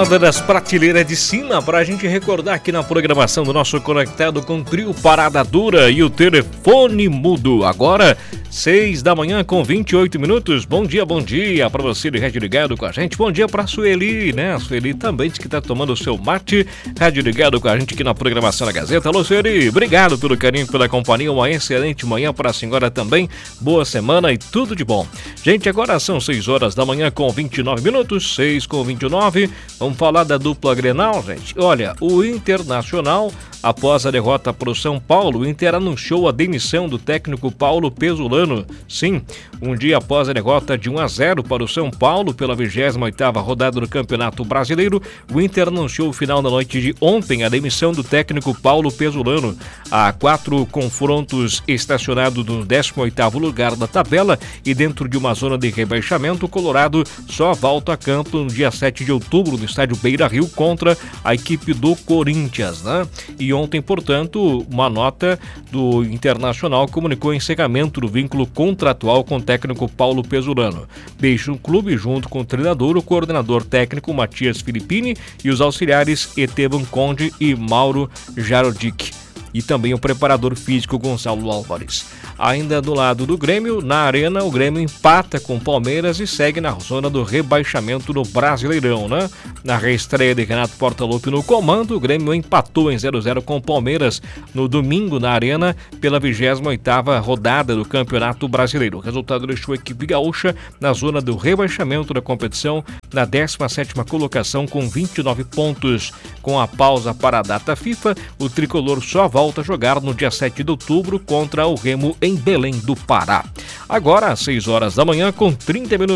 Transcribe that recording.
moda das prateleiras de cima para a gente recordar aqui na programação do nosso Conectado com Trio Parada Dura e o telefone mudo. Agora, 6 da manhã com 28 minutos. Bom dia para você de rádio ligado com a gente. Bom dia para a Sueli, né? A Sueli também diz que está tomando o seu mate. Rádio ligado com a gente aqui na programação da Gazeta. Alô, Sueli, obrigado pelo carinho, pela companhia. Uma excelente manhã para a senhora também. Boa semana e tudo de bom. Gente, agora são 6 horas da manhã com 29 minutos. 6 com 29. Vamos falar da dupla Grenal, gente. Olha, o Internacional, após a derrota para o São Paulo, o Inter anunciou a demissão do técnico Paulo Pesolano. Sim, um dia após a derrota de 1-0 para o São Paulo pela 28ª rodada do Campeonato Brasileiro, o Inter anunciou no final da noite de ontem a demissão do técnico Paulo Pesolano. Há 4 confrontos estacionados no 18º lugar da tabela e dentro de uma zona de rebaixamento, o Colorado só volta a campo no dia 7 de outubro no estádio Beira-Rio contra a equipe do Corinthians, né? E ontem, portanto, uma nota do Internacional comunicou o encerramento do vínculo contratual com o técnico Paulo Pesolano. Deixa o clube junto com o treinador, o coordenador técnico Matias Filippini e os auxiliares Esteban Conde e Mauro Jarodic. E também o preparador físico Gonçalo Álvares. Ainda do lado do Grêmio, na Arena, o Grêmio empata com o Palmeiras e segue na zona do rebaixamento no Brasileirão, né? Na reestreia de Renato Portaluppi no comando, o Grêmio empatou em 0-0 com o Palmeiras no domingo na Arena pela 28ª rodada do Campeonato Brasileiro. O resultado deixou a equipe gaúcha na zona do rebaixamento da competição, na 17ª colocação com 29 pontos. Com a pausa para a data FIFA, o tricolor só volta a jogar no dia 7 de outubro contra o Remo em Belém do Pará. Agora, às 6 horas da manhã com 30 minutos.